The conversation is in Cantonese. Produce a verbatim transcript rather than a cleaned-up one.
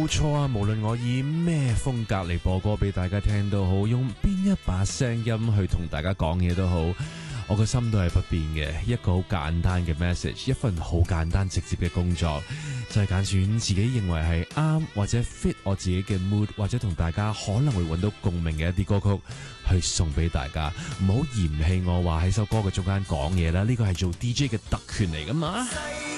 冇錯啊，無論我以咩風格嚟播歌俾大家聽都好，用邊一把聲音去同大家講嘢都好，我個心都係不變嘅。一個好簡單嘅 message， 一份好簡單直接嘅工作，就係揀選自己認為係啱或者 fit 我自己嘅 mood， 或者同大家可能會揾到共鳴嘅一啲歌曲去送俾大家。唔好嫌棄我話喺首歌嘅中間講嘢啦，呢個係做 D J 嘅特權嚟噶嘛。